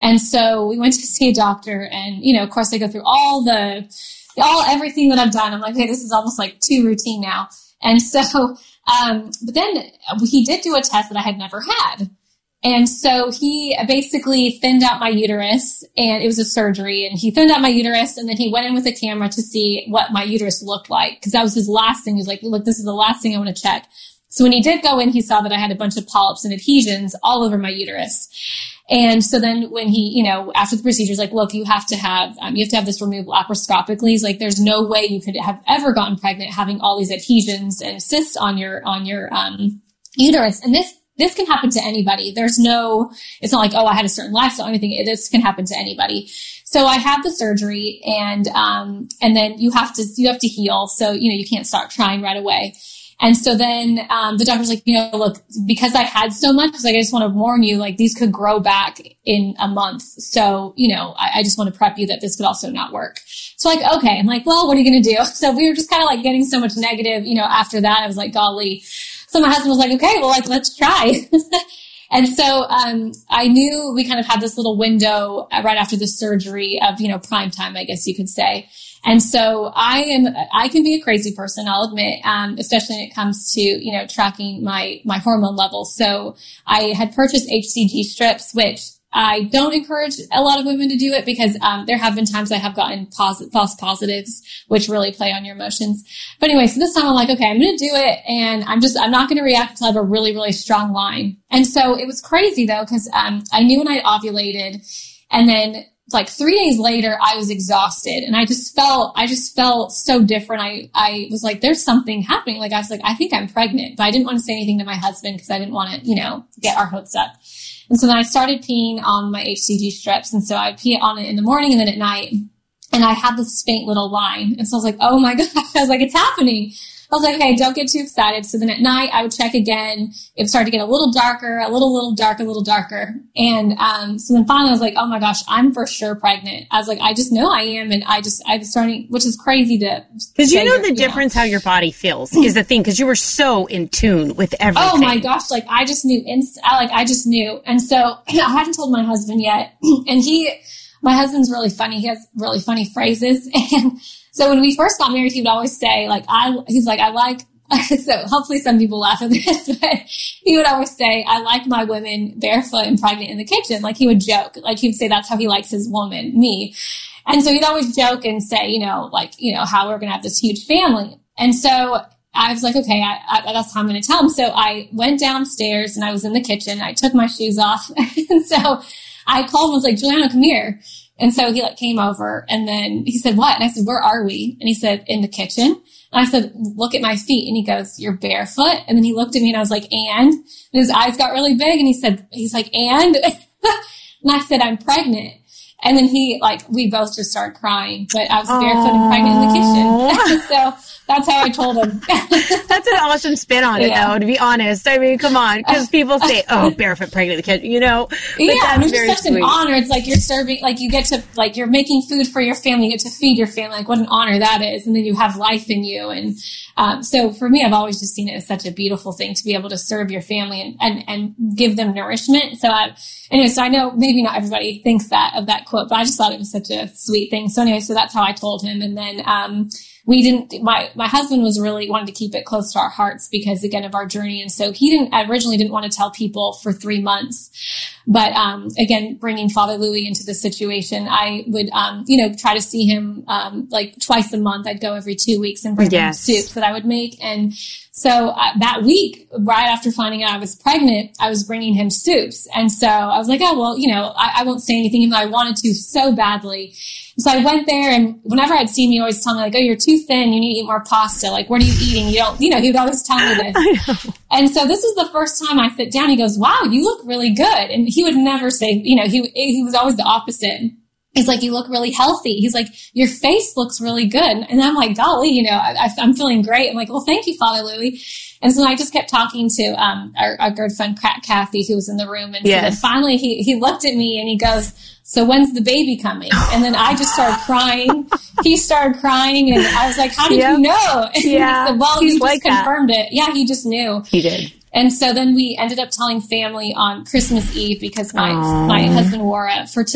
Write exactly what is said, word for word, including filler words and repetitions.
And so we went to see a doctor, and, you know, of course I go through all the, all, everything that I've done. I'm like, hey, this is almost like too routine now. And so, um, but then he did do a test that I had never had. And so he basically thinned out my uterus, and it was a surgery, and he thinned out my uterus, and then he went in with a camera to see what my uterus looked like. Cause that was his last thing. He was like, look, this is the last thing I want to check. So when he did go in, he saw that I had a bunch of polyps and adhesions all over my uterus. And so then when he, you know, after the procedure, he's like, look, you have to have, um, you have to have this removed laparoscopically. He's like, there's no way you could have ever gotten pregnant having all these adhesions and cysts on your, on your, um, uterus. And this, this can happen to anybody. There's no, it's not like, oh, I had a certain lifestyle or anything. This can happen to anybody. So I had the surgery, and, um, and then you have to, you have to heal. So, you know, you can't start trying right away. And so then, um, the doctor's like, you know, look, because I had so much, like, I just want to warn you, like, these could grow back in a month. So, you know, I, I just want to prep you that this could also not work. So like, okay. I'm like, well, what are you going to do? So we were just kind of like getting so much negative, you know, after that. I was like, golly. So my husband was like, okay, well, like, let's try. And so, um, I knew we kind of had this little window right after the surgery of, you know, prime time, I guess you could say. And so I am, I can be a crazy person, I'll admit, um, especially when it comes to, you know, tracking my, my hormone levels. So I had purchased H C G strips, which I don't encourage a lot of women to do it because, um, there have been times I have gotten posit- false positives, which really play on your emotions. But anyway, so this time I'm like, okay, I'm going to do it. And I'm just, I'm not going to react until I have a really, really strong line. And so it was crazy though, because, um, I knew when I ovulated, and then like three days later, I was exhausted, and I just felt, I just felt so different. I, I was like, there's something happening. Like I was like, I think I'm pregnant, but I didn't want to say anything to my husband because I didn't want to, you know, get our hopes up. And so then I started peeing on my H C G strips. And so I'd pee on it in the morning and then at night. And I had this faint little line. And so I was like, oh my God. I was like, it's happening. I was like, okay, don't get too excited. So then at night I would check again. It started to get a little darker, a little, little darker, a little darker. And, um, so then finally I was like, oh my gosh, I'm for sure pregnant. I was like, I just know I am. And I just, I was starting, which is crazy to, cause you know the difference, know. How your body feels is the thing. Cause you were so in tune with everything. Oh my gosh. Like I just knew inst- I like, I just knew. And so I hadn't told my husband yet. And he, my husband's really funny. He has really funny phrases. And so when we first got married, he would always say, like, I, he's like, I like, so hopefully some people laugh at this, but he would always say, I like my women barefoot and pregnant in the kitchen. Like he would joke, like he would say that's how he likes his woman, me. And so he'd always joke and say, you know, like, you know, how we're going to have this huge family. And so I was like, okay, I, I, that's how I'm going to tell him. So I went downstairs and I was in the kitchen. I took my shoes off. And so I called him, I was like, Juliana, come here. And so he like came over, and then he said, what? And I said, where are we? And he said, in the kitchen. And I said, look at my feet. And he goes, you're barefoot. And then he looked at me and I was like, and? And his eyes got really big, and he said, he's like, and? And I said, I'm pregnant. And then he, like, we both just started crying, but I was barefoot and pregnant in the kitchen. So that's how I told him. That's an awesome spin on it, yeah. though, to be honest. I mean, come on, because people say, oh, barefoot pregnant in the kitchen, you know? But yeah, that's it's very just such sweet. an honor. It's like you're serving, like you get to, like you're making food for your family, you get to feed your family. Like what an honor that is. And then you have life in you. And um, so for me, I've always just seen it as such a beautiful thing to be able to serve your family and, and, and give them nourishment. So I, anyway, so I know maybe not everybody thinks that of that quote, but I just thought it was such a sweet thing. So anyway, so that's how I told him. And then, um, we didn't, my, my husband was really wanted to keep it close to our hearts because again of our journey. And so he didn't, originally didn't want to tell people for three months. But, um, again, bringing Father Louis into the situation, I would, um, you know, try to see him, um, like twice a month. I'd go every two weeks and bring yes. him soups that I would make. And so uh, that week, right after finding out I was pregnant, I was bringing him soups. And so I was like, oh, well, you know, I, I won't say anything, even though I wanted to so badly. So I went there, and whenever I'd see him, he always tell me, like, oh, you're too thin. You need to eat more pasta. Like, what are you eating? You don't, you know, he would always tell me this. And so this is the first time I sit down. He goes, wow, you look really good. And he would never say, you know, he, he was always the opposite. He's like, you look really healthy. He's like, your face looks really good. And I'm like, golly, you know, I, I'm feeling great. I'm like, well, thank you, Father Louis. And so I just kept talking to um, our, our good friend Kathy, who was in the room. And yes. so then finally he, he looked at me and he goes, so when's the baby coming? And then I just started crying. He started crying, and I was like, how did yep. you know? And yeah, he said, well, He's you just like confirmed that. it. Yeah, he just knew. He did. And so then we ended up telling family on Christmas Eve because my, my husband wore a fertility